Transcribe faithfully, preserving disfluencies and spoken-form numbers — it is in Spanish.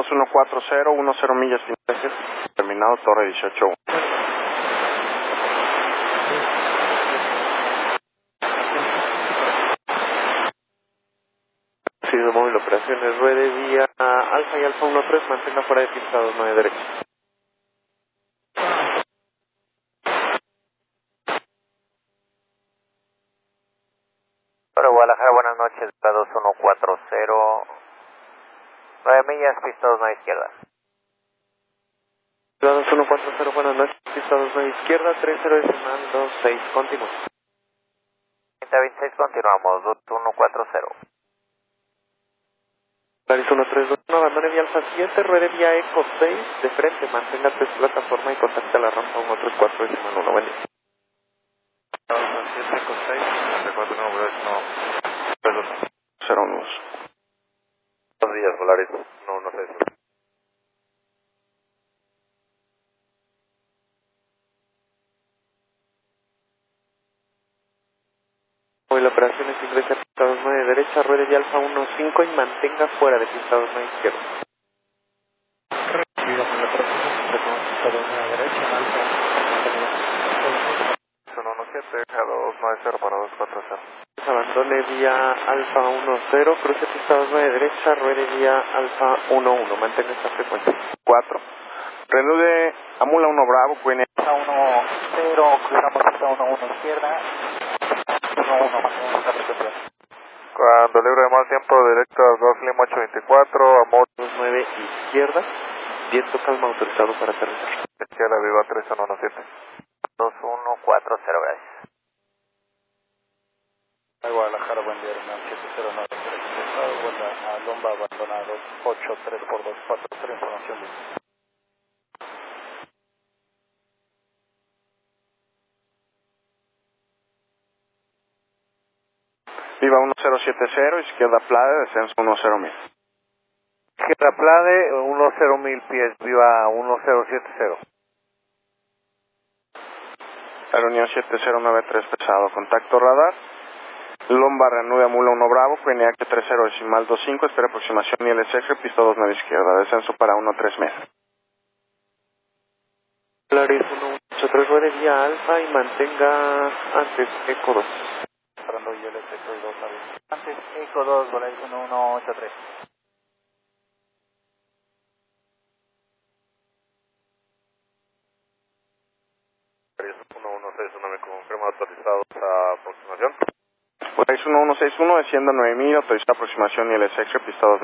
dos uno cuatro cero, uno cero millas finales, terminado Torre dieciocho. Sí, de móvil operaciones, ruede vía Alfa y Alfa uno tres, mantenga fuera de pista dos nueve derecha. Para Guadalajara, buenas noches, la dos uno cuatro cero, nueve millas, pista dos nueve izquierda. La dos uno cuatro cero, buenas noches, pista dos nueve izquierda, tres cero decimal dos seis, continúa. treinta veintiséis, continuamos, dos uno cuatro cero. Claris uno tres dos uno, abandone vía Alfa siete, ruede vía Eco seis, de frente, mantenga tres plataforma y contacte la rampa uno tres cuatro decimal uno, buen día. Alfa siete, Eco seis, treinta y cuatro, no, no, cero uno. Buenos días, Volaris, no, no sé eso. Móvil operaciones, ingrese a pista dos nueve derecha, ruede vía Alfa uno cinco y mantenga fuera de pista dos nueve izquierda. uno uno siete, dos nueve cero para dos cuatro cero. Abandone vía Alfa uno cero, cruce pista dos nueve derecha, ruede vía Alfa uno uno, mantenga esta frecuencia. cuatro. Reanude Amula uno Bravo, Queen Pista uno cero, cruzamos pista uno uno izquierda, uno uno, mantenemos esta frecuencia. Cuando libre de mal tiempo, directo a dos Lima ocho veinticuatro, Amor dos nueve izquierda, viento calma autorizado para aterrizar. izquierda, Viva tres uno uno siete. dos uno cuatro cero, gracias. Guadalajara, buen día, Hernán siete cero nueve tres, vuelta a Lomba, abandonado ocho tres por dos cuatro cero, información de... Viva uno cero siete cero, izquierda Plade, descenso uno cero mil. Izquierda Plade, uno cero mil pies, viva uno cero siete cero. Aeronión siete cero nueve tres pesado, contacto radar. Lomba reanude Amula uno Bravo, Q N H tres cero decimal dos cinco, espera aproximación y L S G, pista dos nueve izquierda, descenso para uno tres meses. Claris uno ocho tres, ruede vía Alfa y mantenga antes Eco dos. Parando y L S soy dos aves. Antes, Eco dos, Volaris uno uno ocho tres. uno uno seis uno, me confirma autorizados a aproximación. Volaris uno uno seis uno, descienda nueve mil, autorizada aproximación y L S G, pista dos nueve.